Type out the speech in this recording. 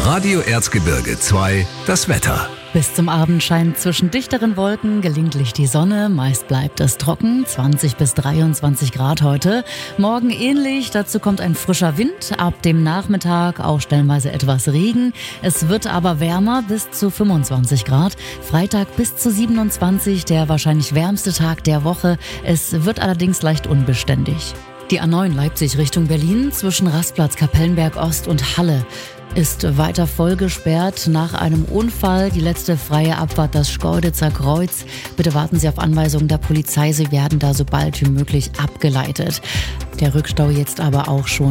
Radio Erzgebirge 2, das Wetter. Bis zum Abend scheint zwischen dichteren Wolken gelegentlich die Sonne. Meist bleibt es trocken, 20 bis 23 Grad heute. Morgen ähnlich, dazu kommt ein frischer Wind. Ab dem Nachmittag auch stellenweise etwas Regen. Es wird aber wärmer, bis zu 25 Grad. Freitag bis zu 27, der wahrscheinlich wärmste Tag der Woche. Es wird allerdings leicht unbeständig. Die A9 Leipzig Richtung Berlin zwischen Rastplatz Kapellenberg Ost und Halle ist weiter voll gesperrt nach einem Unfall. Die letzte freie Abfahrt, das Schkeuditzer Kreuz. Bitte warten Sie auf Anweisungen der Polizei. Sie werden da so bald wie möglich abgeleitet. Der Rückstau jetzt aber auch schon